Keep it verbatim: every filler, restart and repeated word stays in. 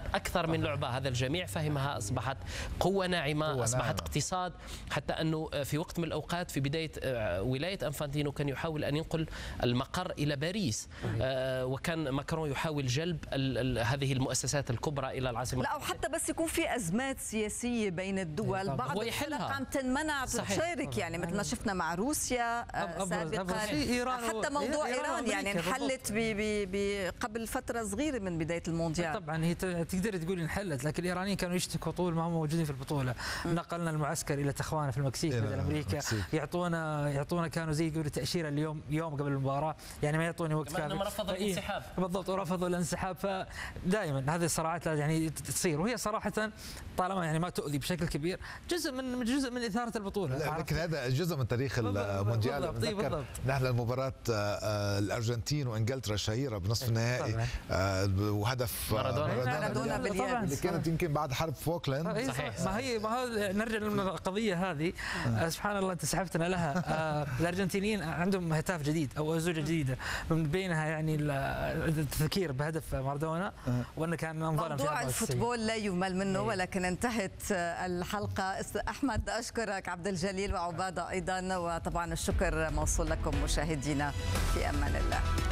أكثر من لعبة، هذا الجميع فهمها، أصبحت قوة ناعمة، قوة أصبحت ناعمة. اقتصاد، حتى أنه في وقت من الأوقات في بداية ولاية أنفانتينو كان يحاول أن ينقل المقر إلى باريس، آه وكان ماكرون يحاول جلب ال ال هذه المؤسسات الكبرى إلى العاصمة. لا، وحتى بس يكون في أزمات سياسية بين الدول بعض الفرق عم تنمنع تشارك، يعني مثل ما شفنا مع روسيا سابقا، حتى موضوع إيران يعني انحلت قبل فترة صغيرة من بداية المونديال. طبعا هي تقدر تقول انحلت، لكن الإيرانيين كانوا يشتكوا طول ما هم موجودين في البطولة. نقلنا المعسكر إلى تخوان في المكسيك بدل أمريكا، يعطونا يعطونا كانوا زي يقولوا تأشيرة اليوم يوم قبل المباراة، يعني ما يعطوني وقت كافي. كمان رفضوا الانسحاب. بالضبط، ورفضوا الانسحاب. فدائما هذه الصراعات يعني تصير، وهي صراحة طالما يعني ما تؤذي بشكل كبير جزء من جزء من إثارة البطولة. لكن هذا جزء من تاريخ المونديال. بالضبط. نحن المباراة الأرجنتين وإنجلترا الشهيرة بنصف النهائي وهدف مارادونا اللي كانت يمكن بعد حرب فوكلاند. صحيح. ما هي ما هذا نرجع للقضية هذه. سبحان الله أنت سحبتنا لها. الأرجنتينيين عندهم هتاف جديد أو أزوجة جديدة، من بينها يعني التذكير بهدف مارادونا، وأنه كان انظلم في موضوع الفوتبول لا يمل منه. ولكن انتهت الحلقة. أحمد أشكرك، عبد الجليل وعبادة أيضا، وطبعا الشكر موصول لكم مشاهدينا، في أمان الله.